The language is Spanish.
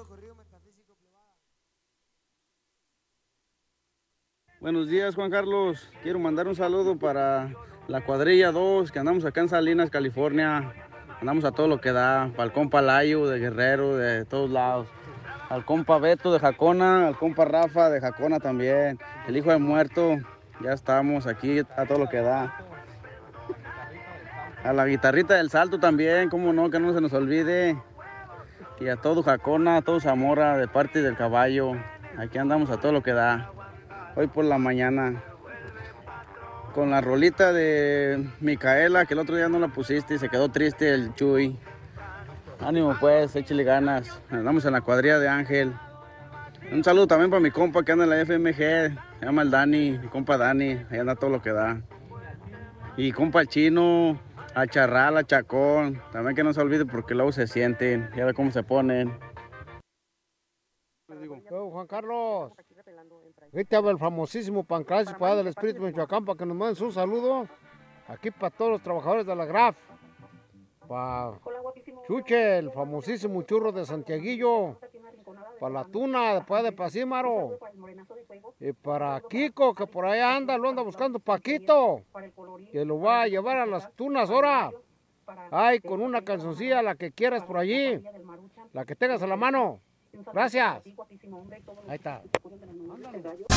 Buenos días, Juan Carlos. Quiero mandar un saludo para la cuadrilla 2, que andamos acá en Salinas, California. Andamos a todo lo que da, para el compa Layo de Guerrero, de todos lados. Al compa Beto de Jacona, al compa Rafa de Jacona también. El hijo de muerto, ya estamos aquí a todo lo que da. A la guitarrita del Salto también, cómo no, que no se nos olvide. Y a todo Jacona, a todo Zamora, de parte del caballo. Aquí andamos a todo lo que da. Hoy por la mañana. Con la rolita de Micaela, que el otro día no la pusiste y se quedó triste el Chuy. Ánimo pues, échale ganas. Andamos en la cuadrilla de Ángel. Un saludo también para mi compa que anda en la FMG. Se llama el Dani, mi compa Dani. Ahí anda todo lo que da. Y compa el Chino, a Charral, a Chacón. También que no se olvide porque luego se sienten. Ya ve cómo se ponen. Juan Carlos, ahorita habla el famosísimo Pancracio para del Espíritu Michoacán para que nos manden un saludo aquí para todos los trabajadores de la GRAF, para Chuche, el famosísimo churro de Santiaguillo, para la Tuna después de Pacímaro, y para Kiko que por allá anda, lo anda buscando Paquito, que lo va a llevar a las Tunas ahora. Ay, con una cancioncilla, la que quieras por allí, la que tengas a la mano. Gracias. Ahí está.